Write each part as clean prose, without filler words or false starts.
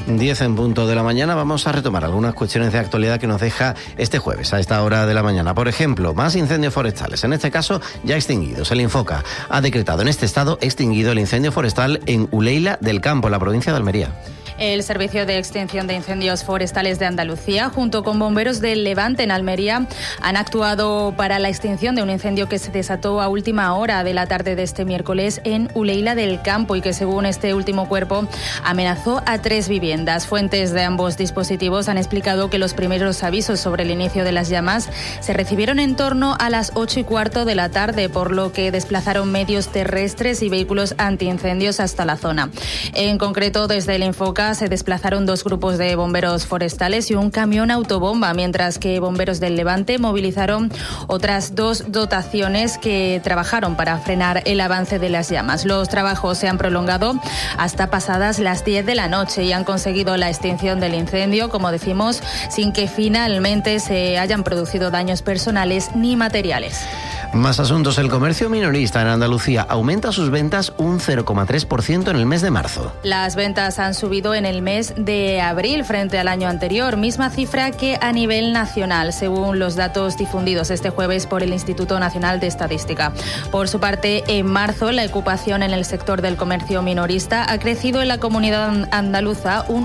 10 en punto de la mañana. Vamos a retomar algunas cuestiones de actualidad que nos deja este jueves a esta hora de la mañana. Por ejemplo, más incendios forestales, en este caso ya extinguidos. El Infoca ha decretado en este estado extinguido el incendio forestal en Uleila del Campo, en la provincia de Almería. El Servicio de Extinción de Incendios Forestales de Andalucía, junto con bomberos del Levante en Almería, han actuado para la extinción de un incendio que se desató a última hora de la tarde de este miércoles en Uleila del Campo y que, según este último cuerpo, amenazó a 3 viviendas. Fuentes de ambos dispositivos han explicado que los primeros avisos sobre el inicio de las llamas se recibieron en torno a las 8:15 de la tarde, por lo que desplazaron medios terrestres y vehículos antiincendios hasta la zona. En concreto, desde el Infoca se desplazaron 2 grupos de bomberos forestales y un camión autobomba, mientras que bomberos del Levante movilizaron otras 2 dotaciones que trabajaron para frenar el avance de las llamas. Los trabajos se han prolongado hasta pasadas las 10 de la noche y han conseguido la extinción del incendio, como decimos, sin que finalmente se hayan producido daños personales ni materiales. Más asuntos. El comercio minorista en Andalucía aumenta sus ventas un 0,3% en el mes de marzo. Las ventas han subido en el mes de abril frente al año anterior, misma cifra que a nivel nacional, según los datos difundidos este jueves por el Instituto Nacional de Estadística. Por su parte, en marzo, la ocupación en el sector del comercio minorista ha crecido en la comunidad andaluza un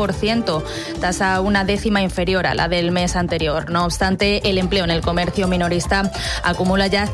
1%, tasa una décima inferior a la del mes anterior. No obstante, el empleo en el comercio minorista acumula ya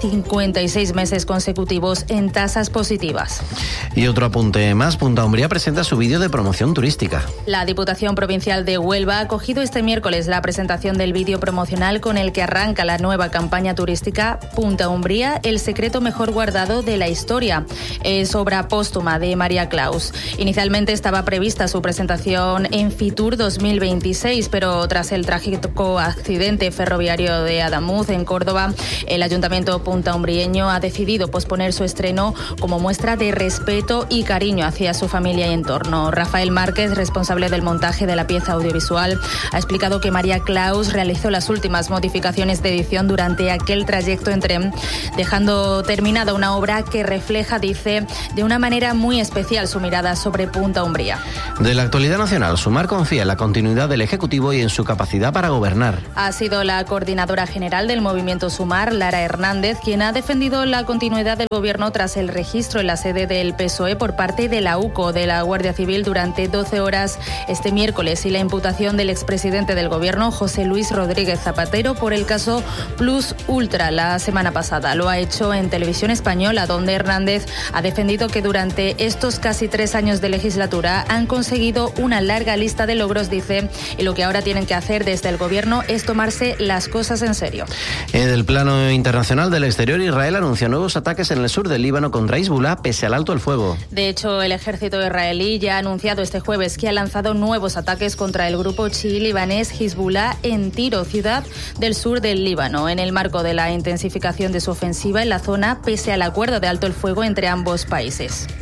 56 meses consecutivos en tasas positivas. Y otro apunte más, Punta Umbría presenta su vídeo de promoción turística. La Diputación Provincial de Huelva ha acogido este miércoles la presentación del vídeo promocional con el que arranca la nueva campaña turística Punta Umbría, el secreto mejor guardado de la historia. Es obra póstuma de María Claus. Inicialmente estaba prevista su presentación en Fitur 2026, pero tras el trágico accidente ferroviario de Adamuz en Córdoba, el Ayuntamiento puntaumbrieño ha decidido posponer su estreno como muestra de respeto y cariño hacia su familia y entorno. Rafael Márquez, responsable del montaje de la pieza audiovisual, ha explicado que María Claus realizó las últimas modificaciones de edición durante aquel trayecto en tren, dejando terminada una obra que refleja, dice, de una manera muy especial su mirada sobre Punta Umbría. De la actualidad nacional, Sumar confía en la continuidad del Ejecutivo y en su capacidad para gobernar. Ha sido la coordinadora general del movimiento Sumar, Lara Hernández, quien ha defendido la continuidad del gobierno tras el registro en la sede del PSOE por parte de la UCO, de la Guardia Civil, durante 12 horas este miércoles, y la imputación del expresidente del gobierno, José Luis Rodríguez Zapatero, por el caso Plus Ultra la semana pasada. Lo ha hecho en Televisión Española, donde Hernández ha defendido que durante estos casi 3 años de legislatura han conseguido una larga lista de logros, dice, y lo que ahora tienen que hacer desde el gobierno es tomarse las cosas en serio. En el plano internacional del exterior, Israel anunció nuevos ataques en el sur del Líbano contra Hezbollah pese al alto el fuego. De hecho, el ejército israelí ya ha anunciado este jueves que ha lanzado nuevos ataques contra el grupo chií libanés Hezbollah en Tiro, ciudad del sur del Líbano, en el marco de la intensificación de su ofensiva en la zona pese al acuerdo de alto el fuego entre ambos países.